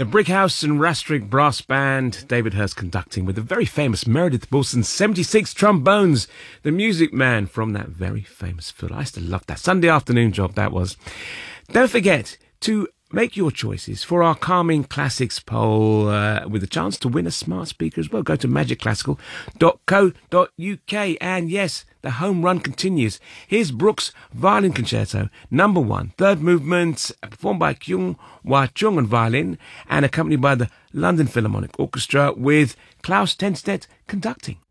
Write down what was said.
The Brickhouse and Rastrick Brass Band, David Hurst conducting with the very famous Meredith Wilson's 76 trombones, the Music Man from that very famous film. I used to love that Sunday afternoon job that was. Don't forget to make your choices for our Calming Classics poll with a chance to win a smart speaker as well. Go to magicclassical.co.uk and yes, the home run continues. Here's Brooks' Violin Concerto, number 1, third movement, performed by Kyung Hwa Chung on violin and accompanied by the London Philharmonic Orchestra with Klaus Tenstedt conducting.